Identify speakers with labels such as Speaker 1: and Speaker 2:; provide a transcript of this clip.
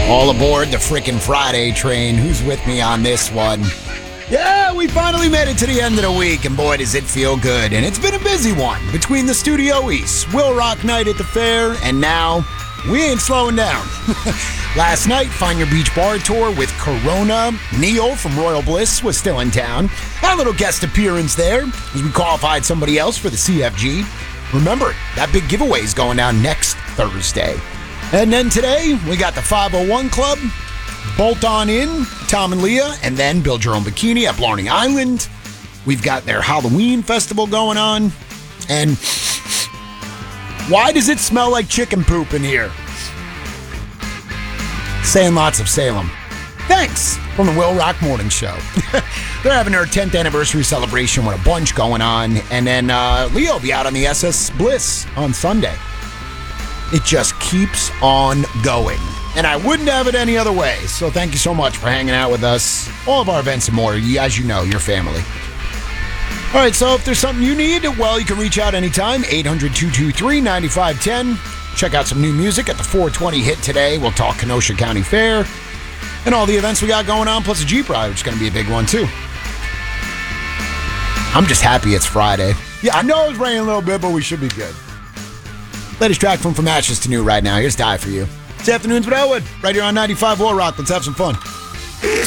Speaker 1: All aboard the frickin' Friday train. Who's with me on this one? Yeah, we finally made it to the end of the week, and boy, does it feel good. And it's been a busy one between the Studio East, Will Rock Night at the fair, and now we ain't slowing down. Last night, Find Your Beach Bar Tour with Corona. Neil from Royal Bliss was still in town. Had a little guest appearance there as we qualified somebody else for the CFG. Remember, that big giveaway is going down next Thursday. And then today, we got the 501 Club, Bolt On In, Tom and Leah, and then Build Your Own Bikini at Blarney Island. We've got their Halloween festival going on. And why does it smell like chicken poop in here? Saying lots of Salem. Thanks from the Will Rock Morning Show. They're having their 10th anniversary celebration with a bunch going on. And then Leo will be out on the SS Bliss on Sunday. It just keeps on going. And I wouldn't have it any other way. So thank you so much for hanging out with us. All of our events and more. As you know, your family. All right, so if there's something you need, well, you can reach out anytime. 800-223-9510. Check out some new music at the 420 hit today. We'll talk Kenosha County Fair. And all the events we got going on, plus a Jeep ride, which is going to be a big one, too. I'm just happy it's Friday. Yeah, I know it's raining a little bit, but we should be good. Latest track from Ashes to New right now. Here's Die For You. It's Afternoons with Elwood, right here on 95 Will Rock. Let's have some fun.